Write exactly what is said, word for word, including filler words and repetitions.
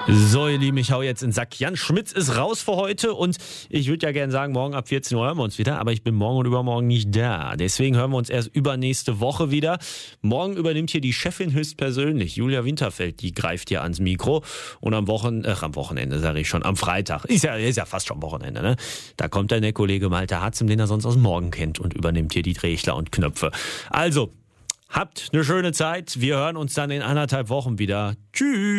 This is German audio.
So, ihr Lieben, ich hau jetzt in den Sack. Jan Schmitz ist raus für heute und ich würde ja gerne sagen, morgen ab vierzehn Uhr hören wir uns wieder, aber ich bin morgen und übermorgen nicht da. Deswegen hören wir uns erst übernächste Woche wieder. Morgen übernimmt hier die Chefin höchstpersönlich, Julia Winterfeld, die greift hier ans Mikro und am Wochenende, ach, am Wochenende sage ich schon, am Freitag, ist ja, ist ja fast schon Wochenende, ne? Da kommt dann der Kollege Malte Hatzem, den er sonst aus dem Morgen kennt und übernimmt hier die Drehchler und Knöpfe. Also, habt eine schöne Zeit. Wir hören uns dann in anderthalb Wochen wieder. Tschüss.